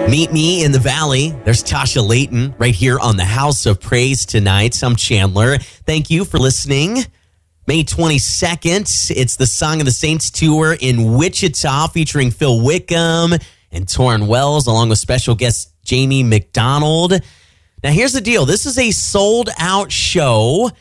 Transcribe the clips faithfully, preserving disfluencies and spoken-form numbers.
Meet me in the valley. There's Tasha Layton right here on the House of Praise tonight. I'm Chandler. Thank you for listening. May twenty-second, it's the Song of the Saints tour in Wichita featuring Phil Wickham and Torrin Wells along with special guest Jamie McDonald. Now, here's the deal. This is a sold-out show,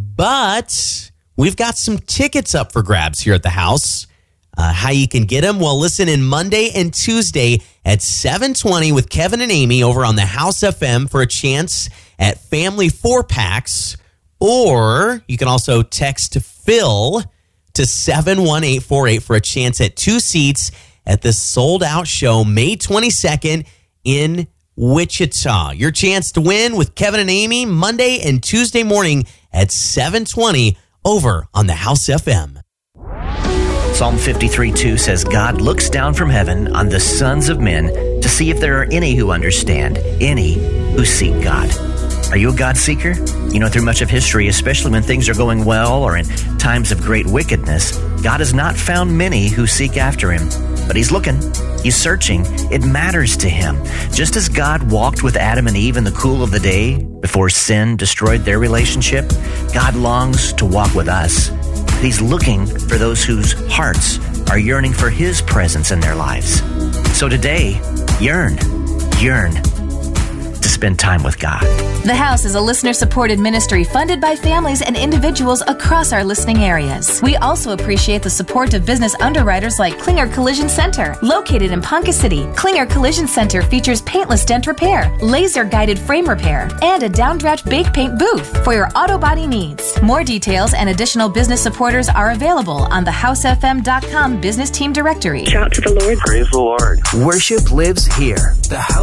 but we've got some tickets up for grabs here at the house. Uh, how you can get them? Well, listen in Monday and Tuesday at seven twenty with Kevin and Amy over on the House F M for a chance at Family Four-Packs. Or you can also text Phil to seven one eight four eight for a chance at two seats at this sold-out show May twenty-second in Wichita. Your chance to win with Kevin and Amy Monday and Tuesday morning at seven twenty over on the House F M. Psalm fifty-three two says, God looks down from heaven on the sons of men to see if there are any who understand, any who seek God. Are you a God seeker? You know, through much of history, especially when things are going well or in times of great wickedness, God has not found many who seek after him. But he's looking. He's searching. It matters to him. Just as God walked with Adam and Eve in the cool of the day before sin destroyed their relationship, God longs to walk with us. He's looking for those whose hearts are yearning for his presence in their lives. So today, yearn, yearn to spend time with God. The House is a listener-supported ministry funded by families and individuals across our listening areas. We also appreciate the support of business underwriters like Klinger Collision Center. Located in Ponca City, Klinger Collision Center features paintless dent repair, laser-guided frame repair, and a downdraft bake paint booth for your auto body needs. More details and additional business supporters are available on the house f m dot com business team directory. Shout to the Lord. Praise the Lord. Worship lives here. The House